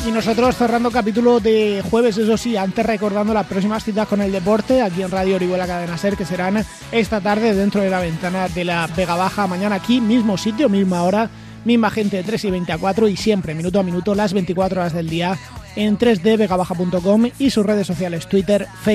Y nosotros cerrando capítulo de jueves, eso sí, antes recordando las próximas citas con el deporte aquí en Radio Orihuela Cadena Ser, que serán esta tarde dentro de la ventana de la Vega Baja. Mañana aquí, mismo sitio, misma hora, misma gente, 3:20 a 4 y siempre, minuto a minuto, las 24 horas del día en 3dvegabaja.com y sus redes sociales, Twitter, Facebook.